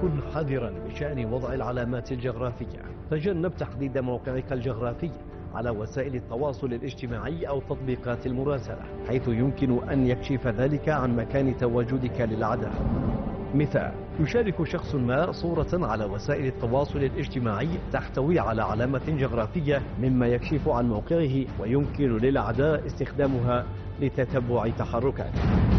كن حذرا بشأن وضع العلامات الجغرافية. تجنب تحديد موقعك الجغرافي على وسائل التواصل الاجتماعي أو تطبيقات المراسلة، حيث يمكن أن يكشف ذلك عن مكان تواجدك للعداء. مثال: يشارك شخص ما صورة على وسائل التواصل الاجتماعي تحتوي على علامة جغرافية مما يكشف عن موقعه، ويمكن للأعداء استخدامها لتتبع تحركاته.